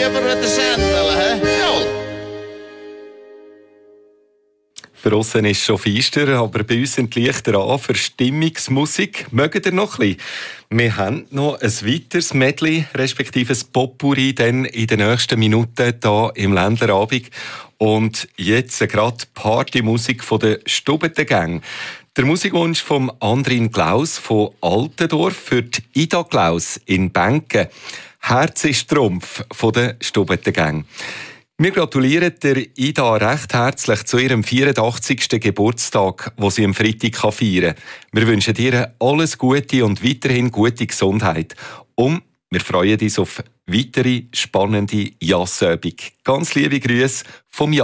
lieber den Sendel, hä? Jawohl. Draussen ist schon feister, aber bei uns sind die Lichter an für Stimmungsmusik. Mögt ihr noch ein bisschen? Wir haben noch ein weiteres Medley, respektive ein Potpourri, dann in den nächsten Minuten hier im Ländlerabend. Und jetzt gerade Partymusik von der Stubbentengang. Der Musikwunsch von Andrin Klaus von Altendorf für die Ida Klaus in Benken. Herz ist Trumpf von der Stubbentengang. Wir gratulieren der Ida recht herzlich zu ihrem 84. Geburtstag, den sie am Freitag feiern kann. Wir wünschen ihr alles Gute und weiterhin gute Gesundheit. Und wir freuen uns auf weitere spannende Jazzabend. Ganz liebe Grüße vom Jan.